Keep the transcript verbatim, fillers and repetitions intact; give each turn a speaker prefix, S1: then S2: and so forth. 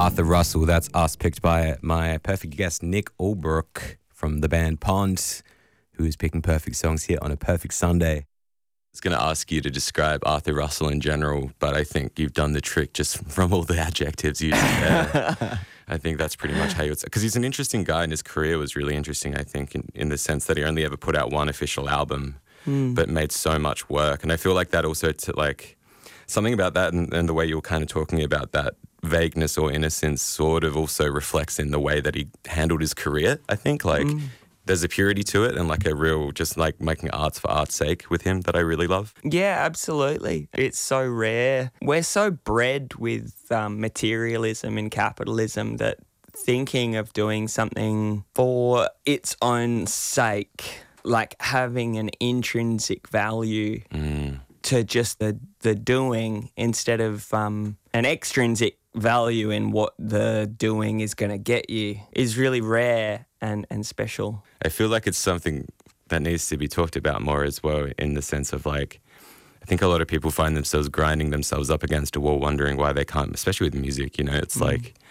S1: Arthur Russell. That's us, picked by my perfect guest, Nick Albrook from the band Pond, who is picking perfect songs here on a perfect Sunday. I was going to ask you to describe Arthur Russell in general, but I think you've done the trick just from all the adjectives used there. I think that's pretty much how you would say, because he's an interesting guy and his career was really interesting, I think, in, in the sense that he only ever put out one official album, mm. but made so much work. And I feel like that also, to like, something about that and, and the way you were kind of talking about that vagueness or innocence sort of also reflects in the way that he handled his career, I think. Like, mm. there's a purity to it and like a real, just like making arts for art's sake with him that I really love.
S2: Yeah, absolutely. It's so rare. We're so bred with um, materialism and capitalism that thinking of doing something for its own sake, like having an intrinsic value mm. to just the, the doing instead of um, an extrinsic value in what the doing is going to get you is really rare and, and special.
S1: I feel like it's something that needs to be talked about more as well, in the sense of like, I think a lot of people find themselves grinding themselves up against a wall wondering why they can't, especially with music, you know, it's mm. like